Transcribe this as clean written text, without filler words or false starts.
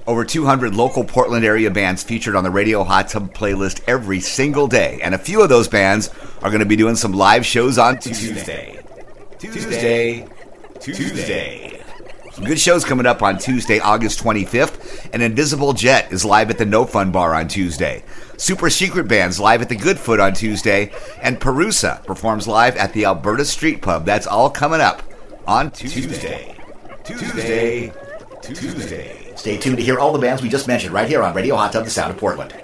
Over 200 local Portland area bands featured on the Radio Hot Tub playlist every single day. And a few of those bands are going to be doing some live shows on Tuesday. Some good shows coming up on Tuesday, August 25th. And Invisible Jet is live at the No Fun Bar on Tuesday. Super Secret Band's live at the Goodfoot on Tuesday. And Perusa performs live at the Alberta Street Pub. That's all coming up on Tuesday. Stay tuned to hear all the bands we just mentioned right here on Radio Hot Tub, the sound of Portland.